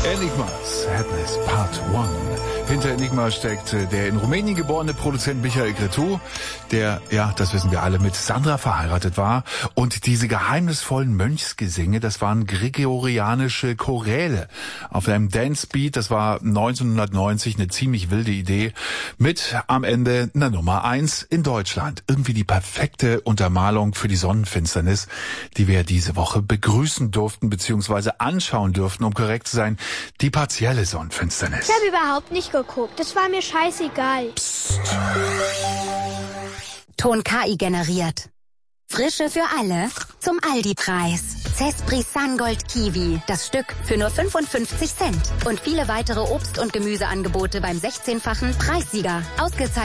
Enigma, Sadness Part 1. Hinter Enigma steckt der in Rumänien geborene Produzent Michael Cretu, der, ja, das wissen wir alle, mit Sandra verheiratet war. Und diese geheimnisvollen Mönchsgesänge, das waren gregorianische Choräle auf einem Dancebeat. Das war 1990 eine ziemlich wilde Idee mit am Ende einer Nummer 1 in Deutschland. Irgendwie die perfekte Untermalung für die Sonnenfinsternis, die wir diese Woche begrüßen durften bzw. anschauen durften, um korrekt zu sein. Die partielle Sonnenfinsternis. Ich habe überhaupt nicht geguckt. Das war mir scheißegal. Psst. Ton KI generiert. Frische für alle zum Aldi-Preis. Cespris Sungold Kiwi, das Stück für nur 55 Cent. Und viele weitere Obst- und Gemüseangebote beim 16-fachen Preissieger. Ausgezeichnet